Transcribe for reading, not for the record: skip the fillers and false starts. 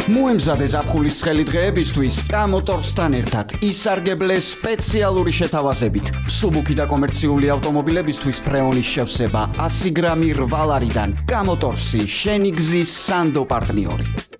მოემზადე ზაფხულის ცხელი დღეებისთვის კამოტორსთან ერთად ისარგებლე სპეციალური შეთავაზებით. მსუბუქი და კომერციული ავტომობილებისთვის ფრეონის შევსება 100 გრამი 8 ლარიდან. კამოტორსი, შენი გზის სანდო პარტნიორი.